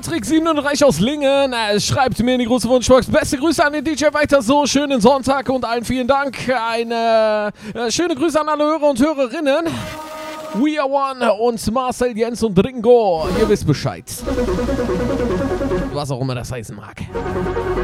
Patrick37 aus Lingen schreibt mir in die große Wunschbox. Beste Grüße an den DJ, weiter so. Schönen Sonntag und allen vielen Dank. Eine schöne Grüße an alle Hörer und Hörerinnen. We are one und Marcel, Jens und Ringo. Ihr wisst Bescheid. Was auch immer das heißen mag.